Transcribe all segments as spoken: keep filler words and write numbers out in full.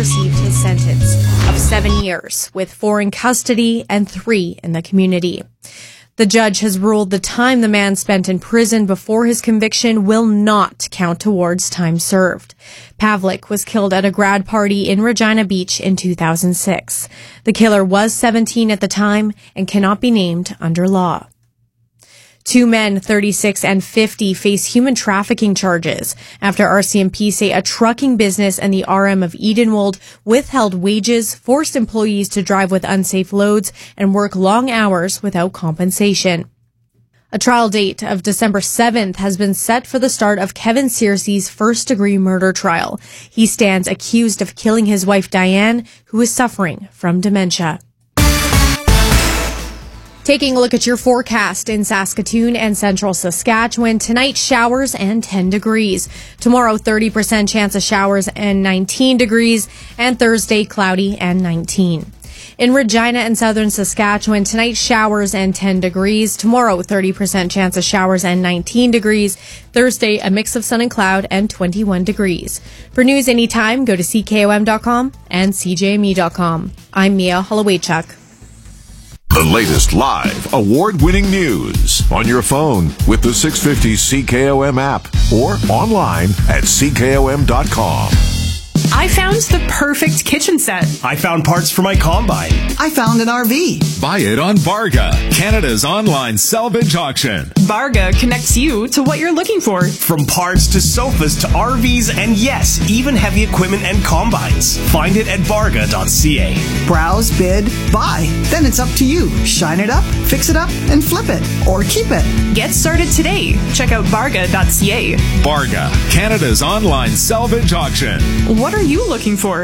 received his sentence of seven years, with four in custody and three in the community. The judge has ruled the time the man spent in prison before his conviction will not count towards time served. Pavlik was killed at a grad party in Regina Beach in two thousand six. The killer was seventeen at the time and cannot be named under law. Two men, thirty-six and fifty, face human trafficking charges after R C M P say a trucking business and the R M of Edenwold withheld wages, forced employees to drive with unsafe loads, and work long hours without compensation. A trial date of December seventh has been set for the start of Kevin Searcy's first-degree murder trial. He stands accused of killing his wife Diane, who is suffering from dementia. Taking a look at your forecast in Saskatoon and central Saskatchewan. Tonight, showers and ten degrees. Tomorrow, thirty percent chance of showers and nineteen degrees. And Thursday, cloudy and nineteen. In Regina and southern Saskatchewan, tonight, showers and ten degrees. Tomorrow, thirty percent chance of showers and nineteen degrees. Thursday, a mix of sun and cloud and twenty-one degrees. For news anytime, go to C K O M dot com and C J M E dot com. I'm Mia Holowaychuk. The latest live, award-winning news on your phone with the six fifty C K O M app or online at C K O M dot com. I found the perfect kitchen set. I found parts for my combine. I found an R V. Buy it on Barga, Canada's online salvage auction. Barga connects you to what you're looking for. From parts to sofas to R Vs and yes, even heavy equipment and combines. Find it at barga dot c a. Browse, bid, buy. Then it's up to you. Shine it up, fix it up, and flip it. Or keep it. Get started today. Check out barga dot c a. Barga, Canada's online salvage auction. What are you looking for?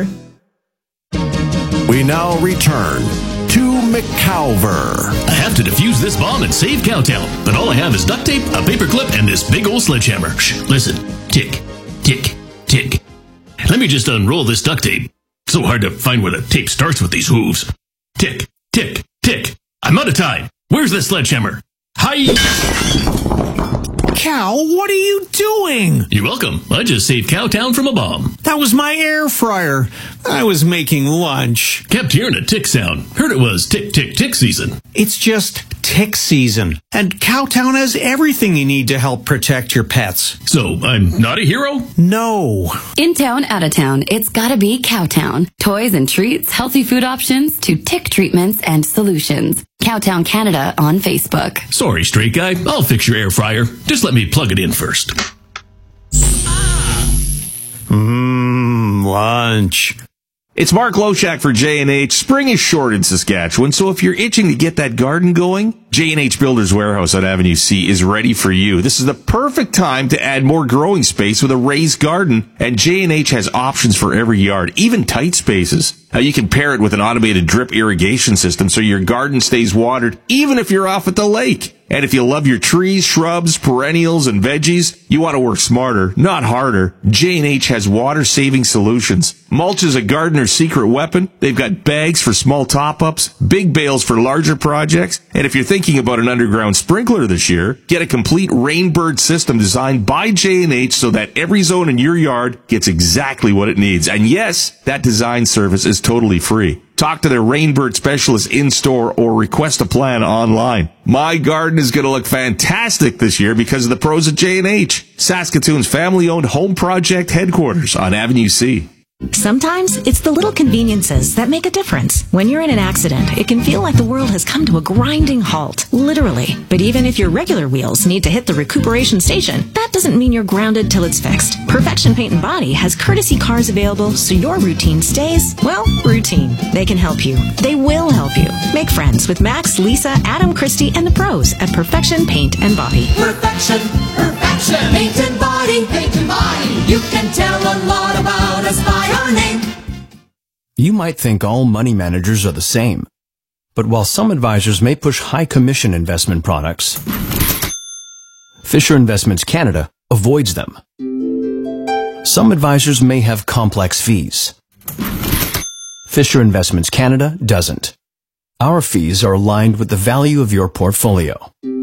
We now return to McCalver. I have to defuse this bomb and save Cowtown, but all I have is duct tape, a paper clip, and this big old sledgehammer. Shh, listen. Tick, tick, tick. Let me just unroll this duct tape. So hard to find where the tape starts with these hooves. Tick, tick, tick. I'm out of time. Where's the sledgehammer? Hi! Cal, what are you doing? You're welcome. I just saved Cowtown from a bomb. That was my air fryer. I was making lunch. Kept hearing a tick sound. Heard it was tick, tick, tick season. It's just tick season. And Cowtown has everything you need to help protect your pets. So I'm not a hero? No. In town, out of town, it's gotta be Cowtown. Toys and treats, healthy food options, to tick treatments and solutions. Cowtown Canada on Facebook. Sorry, straight guy. I'll fix your air fryer. Just let me plug it in first. Mmm, lunch. It's Mark Loshak for J and H. Spring is short in Saskatchewan, so if you're itching to get that garden going, J and H Builders Warehouse on Avenue C is ready for you. This is the perfect time to add more growing space with a raised garden, and J and H has options for every yard, even tight spaces. Now, you can pair it with an automated drip irrigation system so your garden stays watered even if you're off at the lake. And if you love your trees, shrubs, perennials, and veggies, you want to work smarter, not harder. J and H has water-saving solutions. Mulch is a gardener's secret weapon. They've got bags for small top-ups, big bales for larger projects. And if you're thinking about an underground sprinkler this year, get a complete Rainbird system designed by J and H so that every zone in your yard gets exactly what it needs. And yes, that design service is totally free. Talk to their Rainbird specialist in-store or request a plan online. My garden is going to look fantastic this year because of the pros at J and H, Saskatoon's family-owned home project headquarters on Avenue C. Sometimes it's the little conveniences that make a difference. When you're in an accident, it can feel like the world has come to a grinding halt, literally. But even if your regular wheels need to hit the recuperation station, that doesn't mean you're grounded till it's fixed. Perfection Paint and Body has courtesy cars available so your routine stays, well, routine. They can help you. They will help you. Make friends with Max, Lisa, Adam, Christy, and the pros at Perfection Paint and Body. Perfection, perfection, paint and body, paint and body. You can tell a lot about us by our name. You might think all money managers are the same, but while some advisors may push high commission investment products, Fisher Investments Canada avoids them. Some advisors may have complex fees. Fisher Investments Canada doesn't. Our fees are aligned with the value of your portfolio.